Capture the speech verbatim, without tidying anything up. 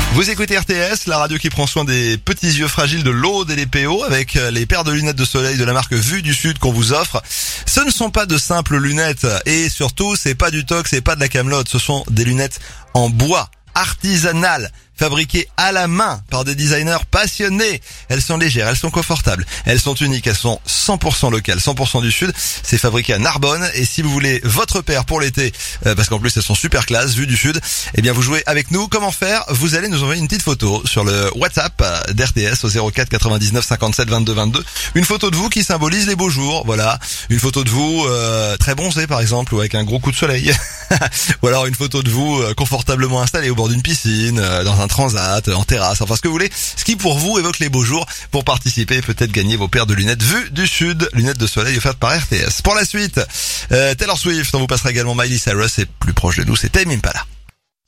Vous écoutez R T S, la radio qui prend soin des petits yeux fragiles de l'Aude et les P O avec les paires de lunettes de soleil de la marque Vue du Sud qu'on vous offre. Ce ne sont pas de simples lunettes et surtout c'est pas du tox, c'est pas de la camelote, ce sont des lunettes en bois, artisanales, fabriquées à la main par des designers passionnés. Elles sont légères, elles sont confortables, elles sont uniques, elles sont cent pour cent locales, cent pour cent du Sud. C'est fabriqué à Narbonne et si vous voulez votre paire pour l'été, euh, parce qu'en plus elles sont super classe, Vue du Sud, eh bien vous jouez avec nous. Comment faire? Vous allez nous envoyer une petite photo sur le WhatsApp d'R T S au zéro quatre quatre-vingt-dix-neuf cinquante-sept vingt-deux vingt-deux. Une photo de vous qui symbolise les beaux jours, voilà. Une photo de vous euh, très bronzé par exemple ou avec un gros coup de soleil. Ou alors une photo de vous euh, confortablement installé au bord d'une piscine, euh, dans un transat, en terrasse, enfin ce que vous voulez, ce qui pour vous évoque les beaux jours. Pour participer et peut-être gagner vos paires de lunettes Vue du Sud, lunettes de soleil offertes par R T S. Pour la suite, euh, Taylor Swift, on vous passera également Miley Cyrus et plus proche de nous, c'est Tame Impala.